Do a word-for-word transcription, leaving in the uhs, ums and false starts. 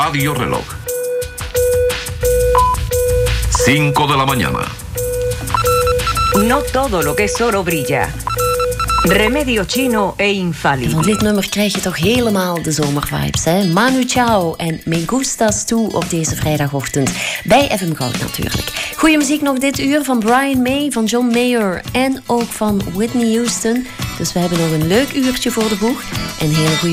radioreloj. cinco de la mañana. No todo lo que es oro brilla. Remedio Chino e Infallible. Van dit nummer krijg je toch helemaal de zomervibes, hè? Manu Chao en Me Gustas toe op deze vrijdagochtend. Bij F M Goud natuurlijk. Goeie muziek nog dit uur van Brian May, van John Mayer en ook van Whitney Houston. Dus we hebben nog een leuk uurtje voor de boeg. En hele goede